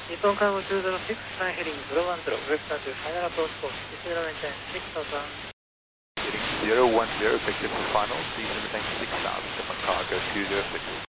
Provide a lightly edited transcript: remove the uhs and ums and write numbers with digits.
日本cargo 206, flying heading 010, request to final approach course, decision maintain 6000. Heading 010, objective for final, season maintain 6000, Japan cargo 206.